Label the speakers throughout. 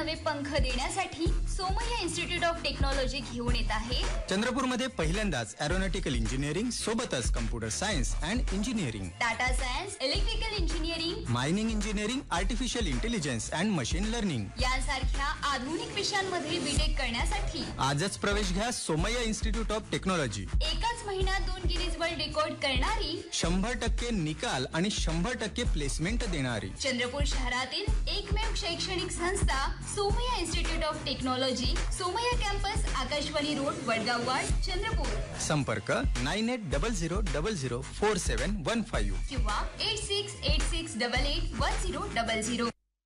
Speaker 1: नवे पंख देण्यासाठी सोमय्या इन्स्टिट्यूट ऑफ टेक्नॉलॉजी घेऊन येत आहे
Speaker 2: चंद्रपूरमध्ये पहिल्यांदाच एरोनॉटिकल इंजिनिअरिंग सोबतच computer science and engineering,
Speaker 1: Tata science, electrical engineering,
Speaker 2: mining engineering, artificial intelligence and machine learning
Speaker 1: यांसारख्या आधुनिक विषयांमध्ये बीटेक करण्यासाठी
Speaker 2: आजच प्रवेश घ्या सोमय्या इन्स्टिट्यूट ऑफ टेक्नॉलॉजी.
Speaker 1: एकाच महिन्यात 2 गिनीज वर्ल्ड रेकॉर्ड करणारी,
Speaker 2: 100% निकाल आणि 100% प्लेसमेंट देणारी
Speaker 1: चंद्रपूर शहरातील एकमेव शैक्षणिक संस्था Somaiya institute of technology, Somaiya campus, Akashvani road, Vadgaon ward, Chandrapur.
Speaker 2: संपर्क 9800004715
Speaker 1: किंवा 8686881000.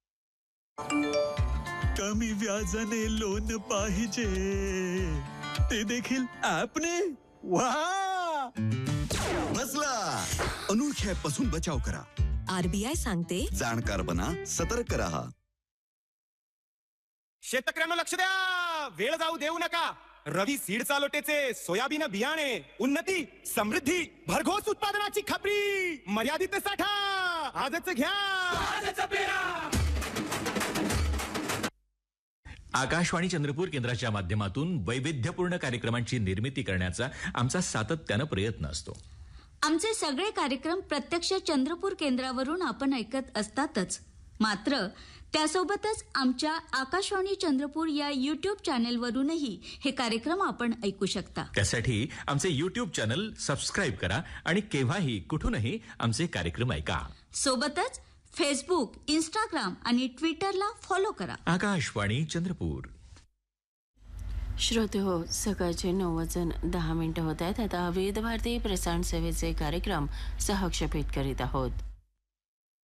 Speaker 3: कमी व्याजाने लोन पाहिजे, ते देखील ॲपने. वा,
Speaker 4: मसला अनोळख्या पासून बचाव करा.
Speaker 5: आरबीआय सांगते,
Speaker 4: जाणकार बना, सतर्क रहा.
Speaker 6: शेतकऱ्यांना लक्ष द्या, वेळ जाऊ देऊ नका. रवी सीड चालोटेचे सोयाबीन बियाणे, उन्नती, समृद्धी, भरघोस उत्पादनाची खात्री, मर्यादित साठा, आजच घ्या.
Speaker 7: आकाशवाणी चंद्रपूर केंद्राच्या माध्यमातून वैविध्यपूर्ण कार्यक्रमांची निर्मिती करण्याचा आमचा सातत्यानं प्रयत्न असतो.
Speaker 8: आमचे सगळे कार्यक्रम प्रत्यक्ष चंद्रपूर केंद्रावरून आपण ऐकत असतातच, मात्र त्यासोबतच आमच्या आकाशवाणी चंद्रपूर या युट्यूब चॅनेलवरूनही हे कार्यक्रम आपण ऐकू शकता.
Speaker 7: त्यासाठी आमचे युट्यूब चॅनल सबस्क्राईब करा आणि केव्हाही कुठूनही आमचे कार्यक्रम ऐका.
Speaker 8: सोबतच फेसबुक, इंस्टाग्राम आणि ट्विटरला फॉलो करा.
Speaker 7: आकाशवाणी चंद्रपूर.
Speaker 9: श्रोते हो, सकाळचे 9:10 होत आहेत. आता विविध भारती प्रसारण सेवेचे कार्यक्रम सहक्षेपित करीत आहोत.